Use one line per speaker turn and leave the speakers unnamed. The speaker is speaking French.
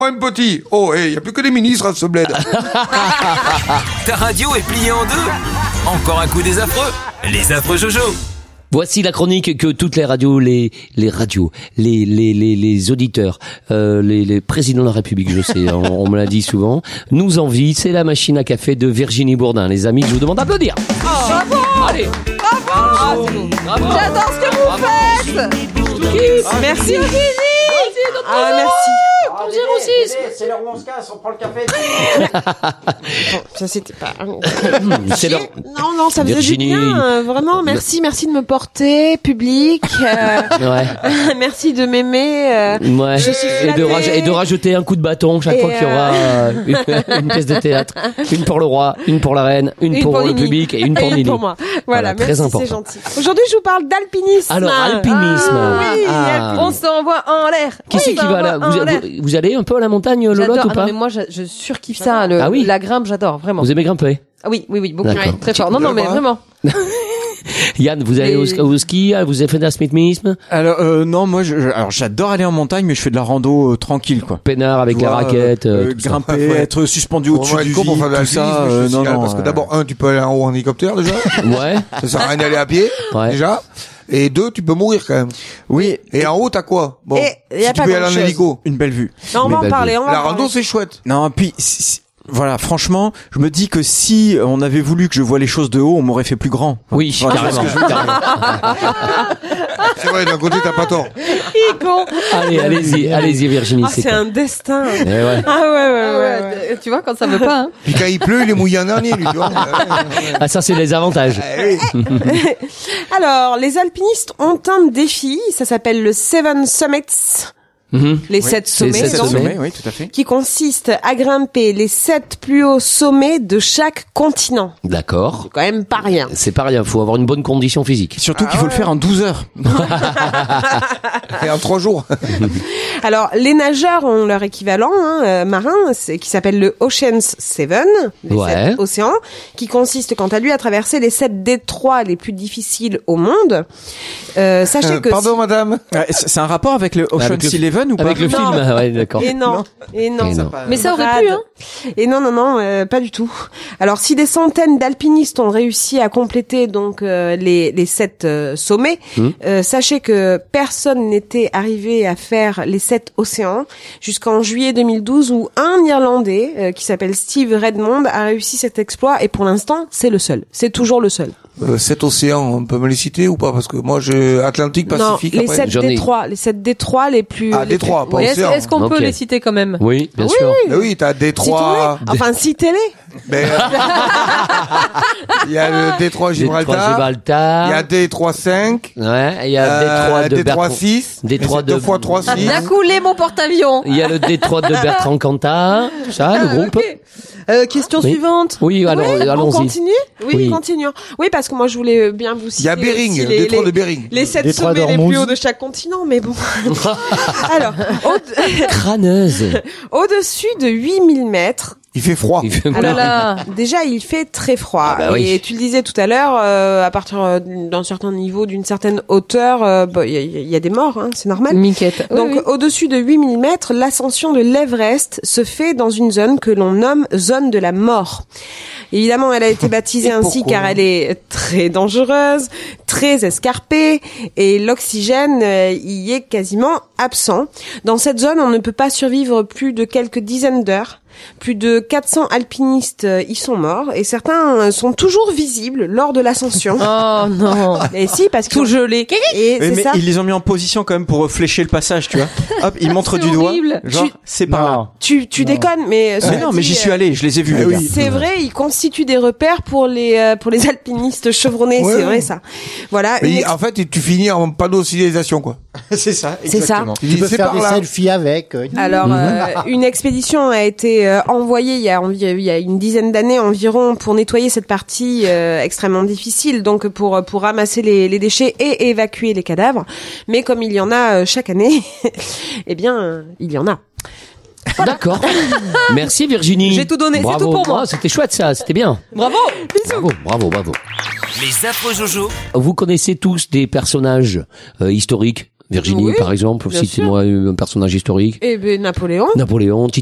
Un petit. Oh, il y a plus que des ministres à ce bled.
Ta radio est pliée en deux. Encore un coup des affreux. Les affreux Jojo.
Voici la chronique que toutes les radios, les auditeurs, les présidents de la République, je sais, on me l'a dit souvent, nous envient. C'est la machine à café de Virginie Bourdin. Les amis, je vous demande d'applaudir.
Bravo!
Allez.
Bravo! J'adore ce que vous faites! Merci Virginie! Ah, merci.
06. C'est l'heure où on se casse, on prend le café.
Ça c'était pas.
C'est leur...
Non, ça faisait
Virginie.
du bien. Vraiment, merci de me porter, public.
Ouais.
Merci de m'aimer.
Ouais.
Je suis
Et de rajouter un coup de bâton chaque fois qu'il y aura une pièce de théâtre. Une pour le roi, une pour la reine, une pour le
Nini.
public et une pour
Et
Nini.
pour moi. Voilà,
très
merci,
important.
c'est gentil. Aujourd'hui, je vous parle d'alpinisme.
Alors, alpinisme.
Oui,
Ah.
on s'envoie en l'air.
Qui c'est qui va là vous allez un peu à la montagne, Lolotte,
J'adore.
ou
Ah
pas
non, mais moi, je surkiffe ça.
Ah oui.
La grimpe, j'adore, vraiment.
Vous aimez grimper?
Ah oui, beaucoup.
D'accord.
Ouais, très fort. Non, mais vraiment.
Yann, vous allez au ski, vous avez fait de l'alpinisme?
Alors non, moi j'adore aller en montagne, mais je fais de la rando tranquille quoi.
Peinard avec
Tu
la
vois,
raquette, tout ça.
grimper, être suspendu au-dessus du
pour faire de
vide, tout ça.
l'alpinisme, je te signale,
non,
parce que d'abord, tu peux aller en haut en hélicoptère déjà.
Ouais.
Ça sert à rien d'aller à pied,
Ouais.
déjà. Et 2, tu peux mourir quand même.
Oui,
Et en haut, t'as quoi? Bon.
Et y a
si tu
pas
peux aller en
grand-chose.
hélico.
une belle vue.
Non, on va en
belle
parler. On va
La
en
rando,
parler.
c'est chouette.
Non, puis voilà, franchement, je me dis que si on avait voulu que je vois les choses de haut, on m'aurait fait plus grand.
Oui,
Voilà,
carrément.
C'est vrai, d'un côté, t'as pas tort.
Il est con.
Allez-y, Virginie.
Ah, c'est un destin.
Eh ouais.
Ah ouais.
Tu vois, quand ça veut pas, hein.
Puis quand il pleut, il est mouillé en dernier, lui, tu vois.
Ah, ça, c'est les avantages.
Alors, les alpinistes ont un défi. Ça s'appelle le Seven Summits. Les 7 sommets,
sept
donc,
sommets.
Oui, tout à fait.
qui consiste à grimper les 7 plus hauts sommets de chaque continent.
D'accord.
C'est quand même pas rien.
C'est pas rien, faut avoir une bonne condition physique.
Surtout qu'il faut le faire en 12 heures.
Et en 3 jours.
Alors, les nageurs ont leur équivalent marin, qui s'appelle le Ocean's 7, les
Ouais.
7 océans, qui consiste quant à lui à traverser les 7 détroits les plus difficiles au monde. Sachez que
Pardon, madame.
C'est un rapport avec le
Avec
Ocean's
le-
Eleven ou pas?
Avec le
Non.
film, ouais, d'accord.
Et non.
Et non.
Mais ça aurait
Brad.
pu, hein.
Et non, pas du tout. Alors, si des centaines d'alpinistes ont réussi à compléter donc les 7 sommets, sachez que personne n'était arrivé à faire les 7 océans jusqu'en juillet 2012 où un Irlandais qui s'appelle Steve Redmond a réussi cet exploit et pour l'instant, c'est le seul. C'est toujours le seul.
7 océans, on peut me les citer ou pas? Parce que moi, Atlantique, Pacifique,
non, les
après.
7
J'en ai-
détroits, les 7 détroits les plus...
Ah,
les
détroits,
plus-
pas
Oui.
océan.
Est-ce qu'on
Ok.
peut les citer quand même?
Oui, bien sûr.
Mais oui, t'as Détroit.
Citons-les. Enfin, citez-les.
Ben, il y a le Détroit
Détroit
Gibraltar.
Gibraltar.
Il y a Détroit 5.
Ouais, il y a Détroit de
Détroit
Bertrand.
6.
Détroit de-
2 fois 3, 6.
Bien coulé mon porte-avions.
Il y a le Détroit de Bertrand Cantat. Ça, le groupe.
Question
Oui.
suivante.
Oui, alors,
On
allons-y.
continue?
Oui.
Continuons. Oui, parce que moi, je voulais bien vous
Il
citer
y a Bering,
aussi
le Détroit de Bering.
les 7
Détroit
sommets les
d'Ormuz.
plus hauts de chaque continent, mais bon. Alors,
Crâneuse.
au-dessus de 8000 mètres,
Il fait froid.
Il fait
Oh là là.
déjà, il fait très froid.
Ah bah oui.
Et tu le disais tout à l'heure, à partir d'un certain niveau, d'une certaine hauteur, il y a des morts, hein, c'est normal.
Miquette. Oui,
Donc,
oui.
au-dessus de 8000 mètres, l'ascension de l'Everest se fait dans une zone que l'on nomme zone de la mort. Évidemment, elle a été baptisée
Et
ainsi
pourquoi
car elle est très dangereuse, très escarpée et l'oxygène y est quasiment absent. Dans cette zone, on ne peut pas survivre plus de quelques dizaines d'heures. Plus de 400 alpinistes y sont morts et certains sont toujours visibles lors de l'ascension.
Oh non.
Et si, parce que
Tout gelé.
et c'est
mais
ça.
ils les ont mis en position quand même pour flécher le passage, tu vois. Hop, ils montrent
C'est
du doigt.
horrible.
Genre, c'est par là.
Tu déconnes, mais
Mais non, mais j'y suis allé, je les ai vus. les gars.
C'est vrai, ils constituent des repères pour les alpinistes chevronnés,
Ouais.
c'est vrai ça. Voilà.
Mais en fait, tu finis en panneau de signalisation, quoi.
C'est ça,
C'est ça.
exactement.
Tu
Tu
dis,
peux
c'est
faire
par
des
là.
selfies avec.
Alors, une expédition a été envoyée il y a une dizaine d'années environ pour nettoyer cette partie extrêmement difficile, donc pour ramasser les déchets et évacuer les cadavres. Mais comme il y en a chaque année, eh bien, il y en a.
D'accord. Merci Virginie.
J'ai tout donné, c'est
Bravo.
tout pour moi.
Ah, c'était chouette ça, c'était bien.
Bravo.
Bravo.
Les affreux Jojo.
Vous connaissez tous des personnages historiques, Virginie,
Oui,
par exemple,
bien
citez-moi un personnage historique.
Eh ben Napoléon.
Napoléon,